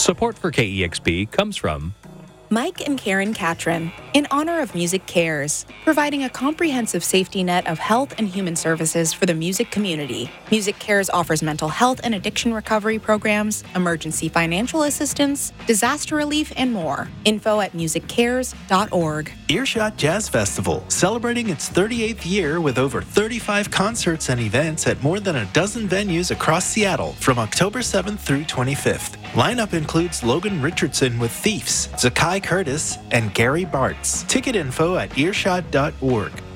Support for KEXP comes from Mike and Karen Catron, in honor of Music Cares, providing a comprehensive safety net of health and human services for the music community. Music Cares offers mental health and addiction recovery programs, emergency financial assistance, disaster relief, and more. Info at musiccares.org. Earshot Jazz Festival, celebrating its 38th year with over 35 concerts and events at more than a dozen venues across Seattle from October 7th through 25th. Lineup includes Logan Richardson with Thieves, Zakai Curtis, and Gary Bartz. Ticket info at earshot.org.